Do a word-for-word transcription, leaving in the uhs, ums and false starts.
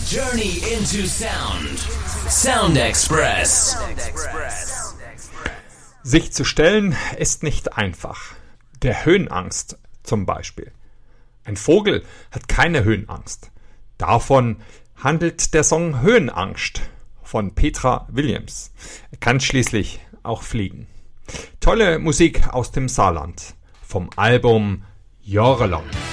journey into sound. Sound Express. Sich zu stellen ist nicht einfach. Der Höhenangst zum Beispiel. Ein Vogel hat keine Höhenangst. Davon handelt der Song Höhenangst von Petra Williams. Er kann schließlich auch fliegen. Tolle Musik aus dem Saarland vom Album Jahrelang.